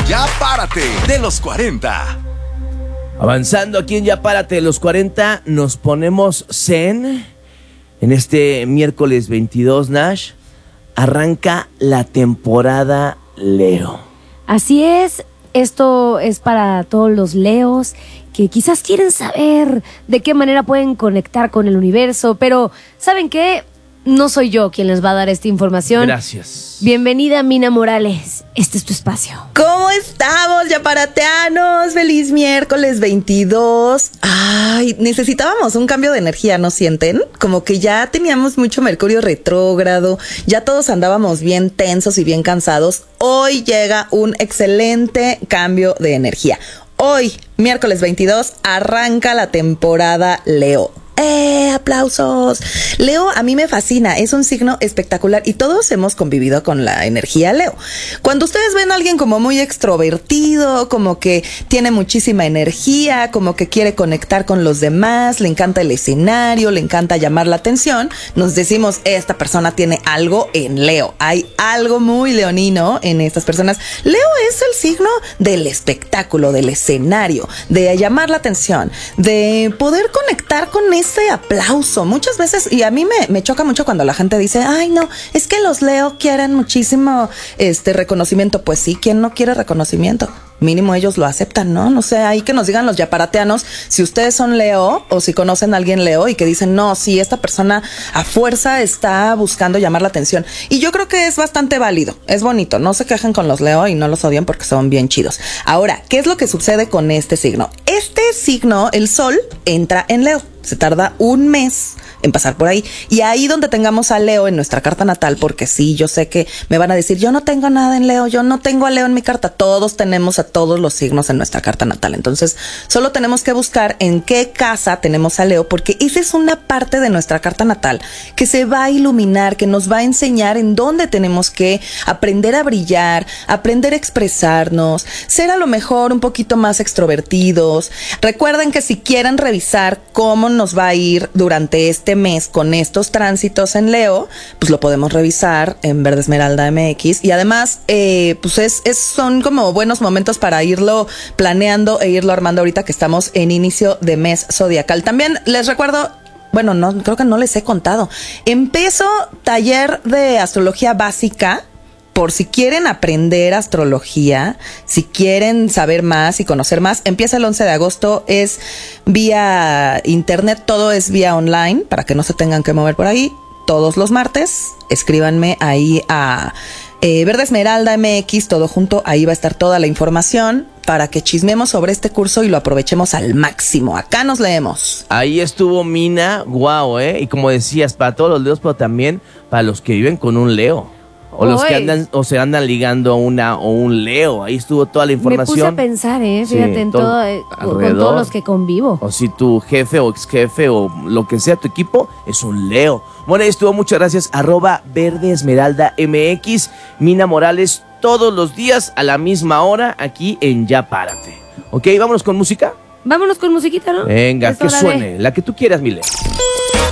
Ya Párate de los 40. Avanzando aquí en Ya Párate de los 40, nos ponemos zen. En este miércoles 22, Nash, arranca la temporada Leo. Así es, esto es para todos los Leos que quizás quieren saber de qué manera pueden conectar con el universo, pero ¿saben qué? No soy yo quien les va a dar esta información. Gracias. Bienvenida, Mina Morales. Este es tu espacio. ¿Cómo estamos, yaparateanos? Feliz miércoles 22. Ay, necesitábamos un cambio de energía, ¿no sienten? Como que ya teníamos mucho Mercurio retrógrado, ya todos andábamos bien tensos y bien cansados. Hoy llega un excelente cambio de energía. Hoy, miércoles 22, arranca la temporada Leo. ¡Aplausos! Leo a mí me fascina, es un signo espectacular y todos hemos convivido con la energía Leo. Cuando ustedes ven a alguien como muy extrovertido, como que tiene muchísima energía, como que quiere conectar con los demás, le encanta el escenario, le encanta llamar la atención, nos decimos, esta persona tiene algo en Leo. Hay algo muy leonino en estas personas. Leo es el signo del espectáculo, del escenario, de llamar la atención, de poder conectar con ese aplauso. Muchas veces, y a mí me choca mucho cuando la gente dice, ay no, es que los Leo quieren muchísimo reconocimiento. Pues sí, ¿quién no quiere reconocimiento? Mínimo ellos lo aceptan, ¿no? No sé, ahí que nos digan los yaparateanos si ustedes son Leo o si conocen a alguien Leo y que dicen, no, sí, esta persona a fuerza está buscando llamar la atención. Y yo creo que es bastante válido, es bonito, no se quejen con los Leo y no los odian porque son bien chidos. Ahora, ¿qué es lo que sucede con este signo? Este signo, el Sol, entra en Leo. Se tarda un mes en pasar por ahí. Y ahí donde tengamos a Leo en nuestra carta natal, porque sí, yo sé que me van a decir, yo no tengo nada en Leo, yo no tengo a Leo en mi carta. Todos tenemos a todos los signos en nuestra carta natal. Entonces, solo tenemos que buscar en qué casa tenemos a Leo, porque esa es una parte de nuestra carta natal que se va a iluminar, que nos va a enseñar en dónde tenemos que aprender a brillar, aprender a expresarnos, ser a lo mejor un poquito más extrovertidos. Recuerden que si quieren revisar cómo nos va a ir durante este mes con estos tránsitos en Leo, pues lo podemos revisar en Verde Esmeralda MX y además pues son como buenos momentos para irlo planeando e irlo armando ahorita que estamos en inicio de mes zodiacal. También les recuerdo, bueno, no, creo que no les he contado, empiezo taller de astrología básica. Por si quieren aprender astrología, si quieren saber más y conocer más, empieza el 11 de agosto, es vía internet, todo es vía online, para que no se tengan que mover por ahí. Todos los martes, escríbanme ahí a Verde Esmeralda MX, todo junto, ahí va a estar toda la información para que chismemos sobre este curso y lo aprovechemos al máximo. Acá nos leemos. Ahí estuvo Mina, guau, y como decías, para todos los Leos, pero también para los que viven con un Leo. O los que andan o se andan ligando a una o un Leo. Ahí estuvo toda la información. Me puse a pensar, fíjate, sí, en todo, con todos los que convivo. O si tu jefe o ex jefe o lo que sea tu equipo es un Leo. Bueno, ahí estuvo, muchas gracias. @Verde Esmeralda MX. Mina Morales todos los días a la misma hora aquí en Ya Párate. Ok, vámonos con música. Vámonos con musiquita, ¿no? Venga, que suene, la que tú quieras, Mile.